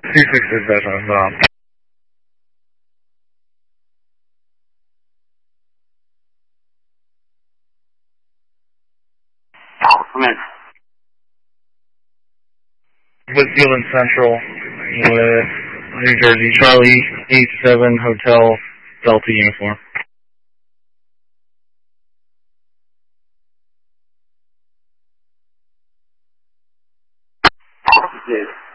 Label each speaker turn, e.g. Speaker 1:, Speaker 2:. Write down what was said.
Speaker 1: 2667.
Speaker 2: Come in.
Speaker 1: With Zealand Central with New Jersey, Charlie 87 Hotel Delta Uniform.
Speaker 2: Yes.